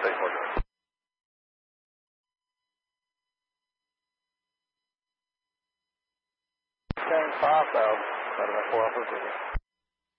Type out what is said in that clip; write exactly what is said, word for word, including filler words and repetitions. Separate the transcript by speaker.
Speaker 1: State Morgan.
Speaker 2: Ten five thousand, out of that four Alpha Zulu.